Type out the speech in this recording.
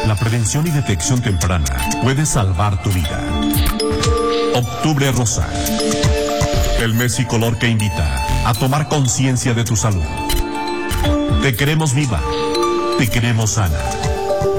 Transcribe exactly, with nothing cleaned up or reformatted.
La prevención y detección temprana puede salvar tu vida. Octubre Rosa. El mes y color que invita a tomar conciencia de tu salud. Te queremos viva. Te queremos sana.